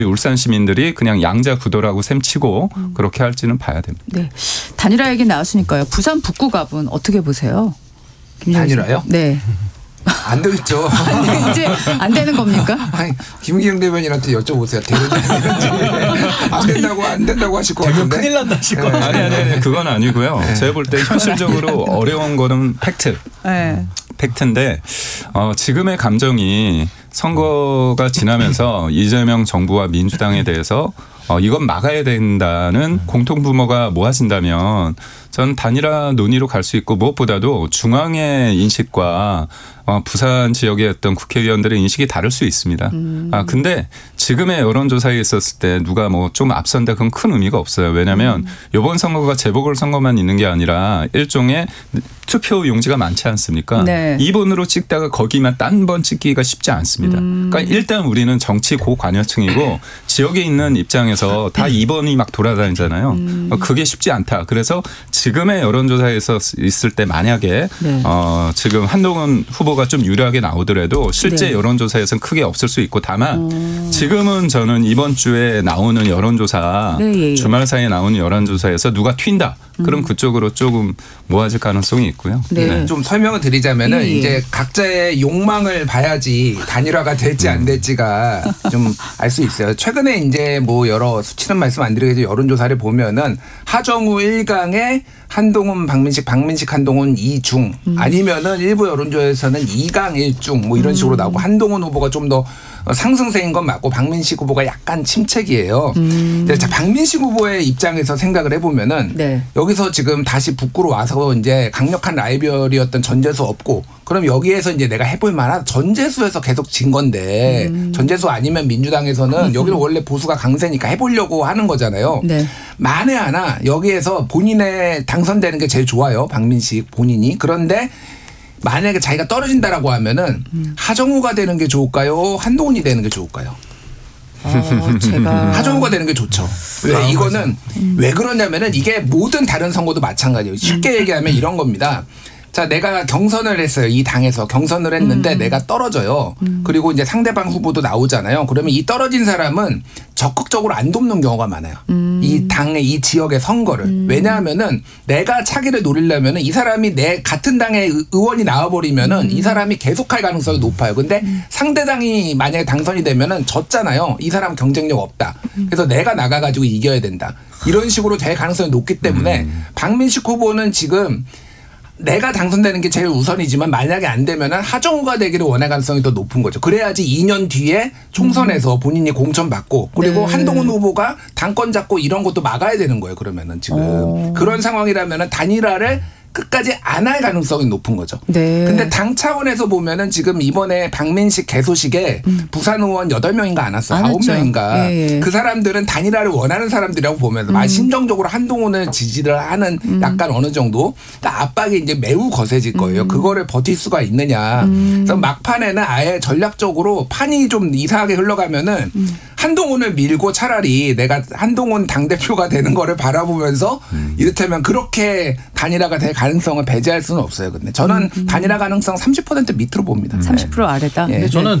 울산 시민들이 그냥 양자 구도라고 셈치고 그렇게 할지는 봐야 됩니다. 네. 단일화 얘기 나왔으니까요. 부산 북구갑은 어떻게 보세요? 단일화요? 네. 안 되겠죠. 이제 안 되는 겁니까? 아니, 김기영 대변인한테 여쭤보세요. 되는지 안 된다고 하실 것 같은데. 큰일 난다 하실 것 같아요. 아니, 그건 아니고요. 제가 볼 때 현실적으로 어려운 거는 팩트. 네. 팩트인데 지금의 감정이 선거가 지나면서 이재명 정부와 민주당에 대해서 이건 막아야 된다는 공통부모가 모아진다면 전 단일화 논의로 갈 수 있고 무엇보다도 중앙의 인식과 부산 지역의 어떤 국회의원들의 인식이 다를 수 있습니다. 근데 지금의 여론조사에 있었을 때 누가 뭐 좀 앞선다 그건 큰 의미가 없어요. 왜냐하면 이번 선거가 재보궐선거만 있는 게 아니라 일종의 투표 용지가 많지 않습니까? 네. 2번으로 찍다가 거기만 딴 번 찍기가 쉽지 않습니다. 그러니까 일단 우리는 정치 고관여층이고 지역에 있는 입장에서 다 2번이 막 돌아다니잖아요. 그게 쉽지 않다. 그래서 지금의 여론조사에서 있을 때 만약에 네. 지금 한동훈 후보가 좀 유리하게 나오더라도 실제 네. 여론조사에서는 크게 없을 수 있고 다만 지금은 저는 이번 주에 나오는 여론조사 네, 예. 주말 사이에 나오는 여론조사에서 누가 튄다. 그럼 그쪽으로 조금 모아질 가능성이 있고요. 네. 네. 좀 설명을 드리자면은 예. 이제 각자의 욕망을 봐야지 단일화가 될지 안 될지가 좀 알 수 있어요. 최근에 이제 뭐 여러 수치는 말씀 안 드리겠지만 여론조사를 보면은 하정우 1강에 한동훈 박민식 한동훈 2중 아니면은 일부 여론조사에서는 2강 1중 뭐 이런 식으로 나오고 한동훈 후보가 좀 더 상승세인 건 맞고 박민식 후보가 약간 침체기예요. 자, 박민식 후보의 입장에서 생각을 해보면은 네. 여기서 지금 다시 북구로 와서 이제 강력한 라이벌이었던 전재수 없고 그럼 여기에서 이제 내가 해볼 만한 전재수에서 계속 진 건데 전재수 아니면 민주당에서는 여기는 원래 보수가 강세니까 해보려고 하는 거잖아요. 네. 만에 하나 여기에서 본인의 당선되는 게 제일 좋아요. 박민식 본인이. 그런데 만약에 자기가 떨어진다라고 하면은 하정우가 되는 게 좋을까요? 한동훈이 되는 게 좋을까요? 제가 하정우가 되는 게 좋죠. 왜 이거는 왜 그러냐면은 이게 모든 다른 선거도 마찬가지예요. 쉽게 얘기하면 이런 겁니다. 자, 내가 경선을 했어요. 이 당에서 경선을 했는데 내가 떨어져요. 그리고 이제 상대방 후보도 나오잖아요. 그러면 이 떨어진 사람은 적극적으로 안 돕는 경우가 많아요. 이 당의 이 지역의 선거를. 왜냐하면은 내가 차기를 노리려면은 이 사람이 내 같은 당의 의원이 나와버리면은 이 사람이 계속할 가능성이 높아요. 근데 상대당이 만약에 당선이 되면은 졌잖아요. 이 사람 경쟁력 없다. 그래서 내가 나가가지고 이겨야 된다. 이런 식으로 될 가능성이 높기 때문에 박민식 후보는 지금 내가 당선되는 게 제일 우선이지만 만약에 안 되면은 하정우가 되기를 원할 가능성이 더 높은 거죠. 그래야지 2년 뒤에 총선에서 본인이 공천받고 그리고 네. 한동훈 후보가 당권 잡고 이런 것도 막아야 되는 거예요. 그러면은 지금 그런 상황이라면은 단일화를 끝까지 안 할 가능성이 높은 거죠. 네. 근데 당 차원에서 보면은 지금 이번에 박민식 개소식에 부산 의원 8명인가 안 왔어요. 안 왔죠. 9명인가. 예, 예. 그 사람들은 단일화를 원하는 사람들이라고 보면서 심정적으로 한동훈을 지지를 하는 약간 어느 정도 그러니까 압박이 이제 매우 거세질 거예요. 그거를 버틸 수가 있느냐. 그래서 막판에는 아예 전략적으로 판이 좀 이상하게 흘러가면은 한동훈을 밀고 차라리 내가 한동훈 당대표가 되는 거를 바라보면서 이를테면 그렇게 단일화가 될 가능성을 배제할 수는 없어요. 근데 저는 단일화 가능성 30% 밑으로 봅니다. 30% 아래다. 예. 근데 저는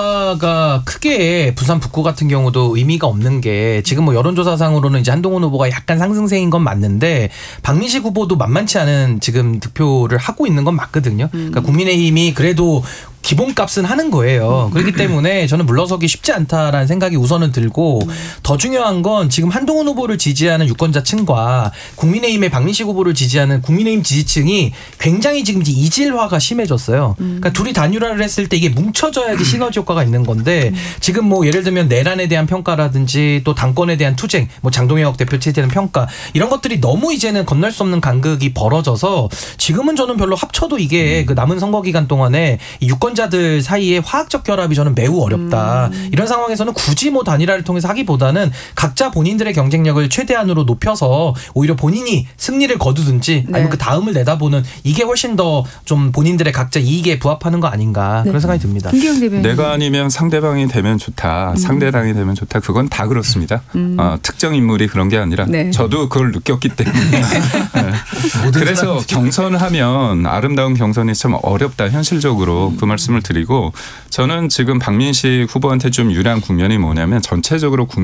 단일화가 크게 부산 북구 같은 경우도 의미가 없는 게 지금 뭐 여론조사상으로는 이제 한동훈 후보가 약간 상승세인 건 맞는데 박민식 후보도 만만치 않은 지금 득표를 하고 있는 건 맞거든요. 그러니까 국민의힘이 그래도 기본값은 하는 거예요. 그렇기 때문에 저는 물러서기 쉽지 않다라는 생각이 우선은 들고 더 중요한 건 지금 한동훈 후보를 지지하는 유권자층과 국민의힘의 박민식 후보를 지지하는 국민의힘 지지층이 굉장히 지금 이제 이질화가 심해졌어요. 그러니까 둘이 단일화를 했을 때 이게 뭉쳐져야지 시너지 효과가 있는 건데 지금 뭐 예를 들면 내란에 대한 평가라든지 또 당권에 대한 투쟁, 뭐 장동혁 대표 체제는 평가 이런 것들이 너무 이제는 건널 수 없는 간극이 벌어져서 지금은 저는 별로 합쳐도 이게 그 남은 선거 기간 동안에 이 유권자들 사이에 화학적 결합이 저는 매우 어렵다. 이런 상황에서는 굳이 뭐 단일화를 통해서 하기보다는 각자 본인들의 경쟁력을 최대한으로 높여서 오히려 본인이 승리를 거두든지 아니면 그 다음을 내다보는 이게 훨씬 더 좀 본인들의 각자 이익에 부합하는 거 아닌가 그런 생각이 듭니다. 김기영 대변인. 내가 아니면 상대방이 되면 좋다. 상대당이 되면 좋다. 그건 다 그렇습니다. 특정 인물이 그런 게 아니라 네. 저도 그걸 느꼈기 때문에. 네. 그래서 경선을 하면 아름다운 경선이 참 어렵다. 현실적으로 그 말씀을 드리고 저는 지금 박민식 후보한테 좀 유리한 국면이 뭐냐면 전체적으로